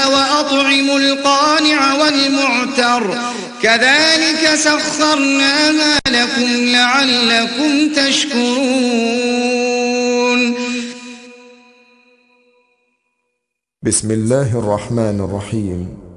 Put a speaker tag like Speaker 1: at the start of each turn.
Speaker 1: وأطعموا القانع والمعتر كذلك سخرناها لكم لعلكم تشكرون.
Speaker 2: بسم الله الرحمن الرحيم.